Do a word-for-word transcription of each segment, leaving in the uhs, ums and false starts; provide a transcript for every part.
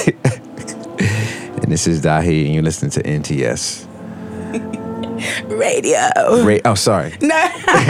And this is Dahi, and you're listening to N T S Radio. Ra- oh, sorry. No.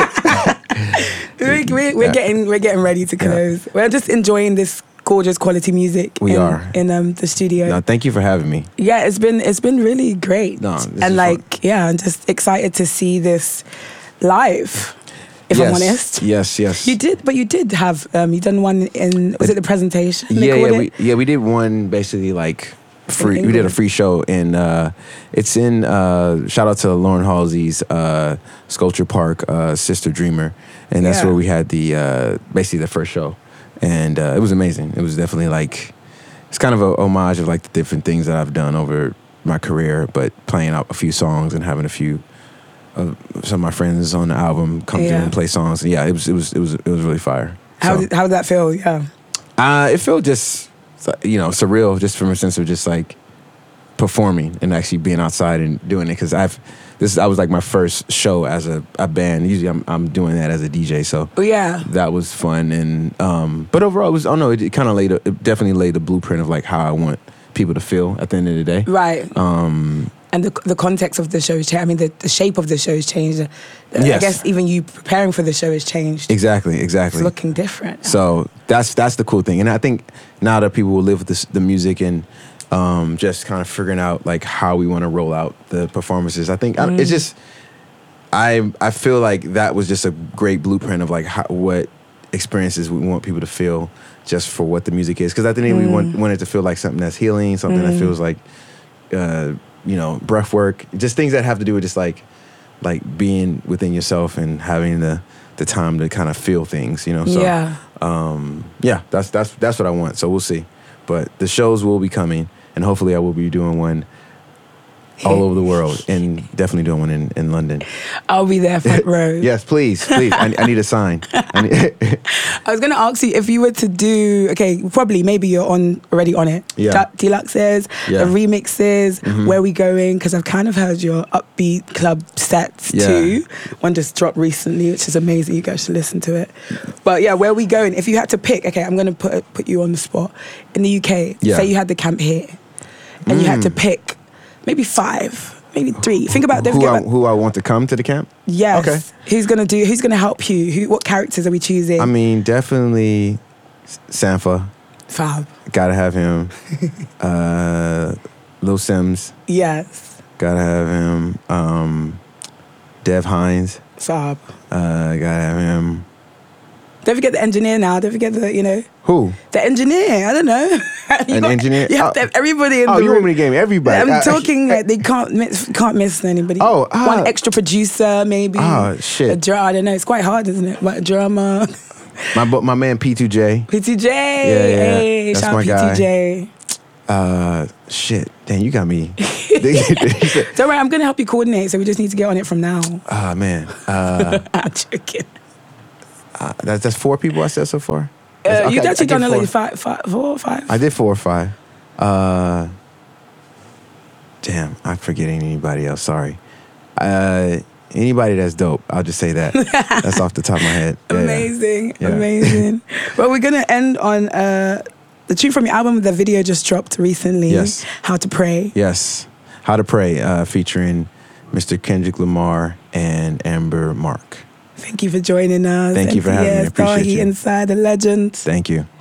we're, we're, we're getting we're getting ready to close. Yeah. We're just enjoying this gorgeous quality music. We in, are in um, the studio. No, thank you for having me. Yeah, it's been it's been really great. No, and like fun. yeah, I'm just excited to see this live. If yes, I'm honest. Yes, yes. You did, but you did have um, you done one in was it the presentation? Yeah, yeah, it? we, yeah. We did one basically like free. We did a free show in. Uh, it's in. Uh, shout out to Lauren Halsey's uh, Sculpture Park, uh, Sister Dreamer, and that's yeah. where we had the uh, basically the first show, and uh, it was amazing. It was definitely like it's kind of a homage of like the different things that I've done over my career, but playing out a few songs and having a few. Uh, some of my friends on the album come yeah. through and play songs. And yeah, it was it was it was it was really fire. How so, did how did that feel? Yeah, uh, it felt just you know surreal, just from a sense of just like performing and actually being outside and doing it. Because I've this I was like my first show as a, a band. Usually I'm I'm doing that as a D J. So yeah, that was fun. And um, but overall it was oh no, it, it kind of laid a, it definitely laid the blueprint of like how I want people to feel at the end of the day. Right. Um, And the the context of the show has changed. I mean, the, the shape of the show has changed. Uh, yes. I guess even you preparing for the show has changed. Exactly, exactly. It's looking different. So that's that's the cool thing. And I think now that people will live with this, the music and um, just kind of figuring out like how we want to roll out the performances, I think mm. I, it's just I I feel like that was just a great blueprint of like how, what experiences we want people to feel just for what the music is. Because I think mm. we want, want it to feel like something that's healing, something mm. that feels like. Uh, you know, breath work, just things that have to do with just like, like being within yourself and having the, the time to kind of feel things, you know. So, yeah, um, yeah, that's that's that's what I want. So we'll see, but the shows will be coming, and hopefully I will be doing one all over the world, and definitely doing one in, in London. I'll be there front row. Yes, please, please. I, I need a sign. I, need I was going to ask you if you were to do, okay, probably, maybe you're on already on it. Yeah. D- Deluxes, yeah. the remixes, mm-hmm. Where We Going? Because I've kind of heard your upbeat club sets yeah. too. One just dropped recently, which is amazing. You guys should listen to it. But yeah, Where We Going? If you had to pick, okay, I'm going to put put you on the spot. In the U K, yeah. say you had the camp here, and mm. you had to pick maybe five, maybe three. Think about who I, about, who I want to come to the camp. Yes. Okay. Who's gonna do? Who's gonna help you? Who? What characters are we choosing? I mean, definitely Sampha. Fab. Gotta have him. uh, Lil Sims. Yes. Gotta have him. Um, Dev Hines. Fab. Uh, gotta have him. Don't forget the engineer now. Don't forget the, you know. Who? The engineer. I don't know. An got, engineer? You have oh. to have everybody in oh, the room. Oh, you want me to game everybody? I'm uh, talking like they can't miss, can't miss anybody. Oh. Uh, One extra producer, maybe. Oh, shit. A dra- I don't know. It's quite hard, isn't it? But a drummer. My my man P two J. P two J. Yeah, yeah. Hey, That's shout my out guy. P two J. Uh, shit. Damn, you got me. Don't worry, I'm going to help you coordinate, so we just need to get on it from now. Ah, uh, man. Uh, I'm joking. Uh, that's, that's four people I said so far? Uh, okay, you've actually done it four. like five, five, four or five? I did four or five. Uh, damn, I'm forgetting anybody else. Sorry. Uh, anybody that's dope. I'll just say that. That's off the top of my head. Yeah, amazing, yeah. amazing. Well, we're going to end on uh, the tune from your album. The video just dropped recently. Yes. How to Pray. Yes. How to Pray, uh, featuring Mister Kendrick Lamar and Amber Mark. Thank you for joining us. Thank you for having me. I appreciate Dahi you. Inside the Legend. Thank you.